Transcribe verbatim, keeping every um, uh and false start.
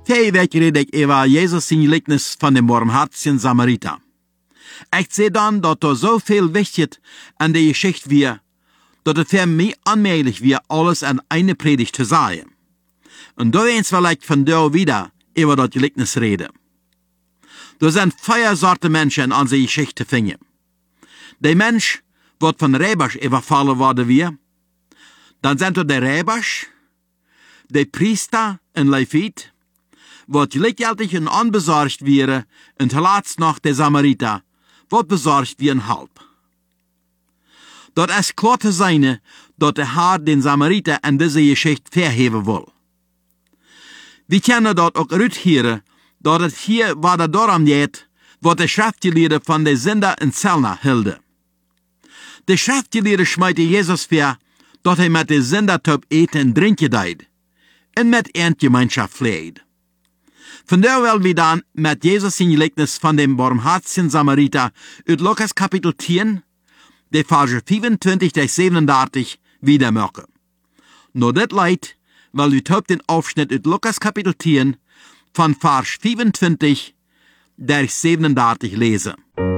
Twee weken red ik over Jesus zijn gelijkenis van de barmhartigen Samariter. Ik zie dan dat er zoveel wichtig an der Geschichte weer, dat het für mich onmogelijk weer alles an eine Predigt te sagen. Und da eens wil ik vandaag wieder über dat gelijkenis reden. Er sind vier Sorten Menschen in onze Geschichte te vinden. Der Mensch wird von Räbers überfallen worden wir. Dann sind er der Räbers, der Priester en Levit, wird gleichzeitig und unbesorgt wäre, und zuletzt noch der Samariter, wird besorgt wie ein Halb. Dort ist klar zu sein, dass der Herr den Samariter in diese Geschichte verheben will. Wir können dort auch raushören, dass es hier, was er darum geht, was der Schriftgelehrte von der Sünder in Zellner hilde. Der Schriftgelehrte schmeite Jesus vor, dass er mit der Sünder top eten und trinken deed, und mit Erngemeinschaft pflegt. Vandaar will wir dann mit Jesus in Gleichnis von dem barmherzigen Samariter uit Lukas Kapitel tien, de Verse vierundzwanzig bis siebenunddreißig, wieder machen. Nur dit Leid, weil wir top den Aufschnitt uit Lukas Kapitel tien von Vers vierundzwanzig bis siebenunddreißig lesen.